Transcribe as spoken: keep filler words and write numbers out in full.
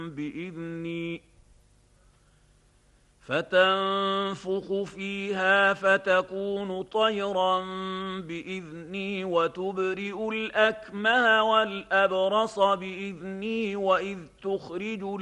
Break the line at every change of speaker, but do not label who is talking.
بإذني فتنفخ فيها فتكون طيرا بإذني وتبرئ الأكمه والأبرص بإذني وإذ تخرج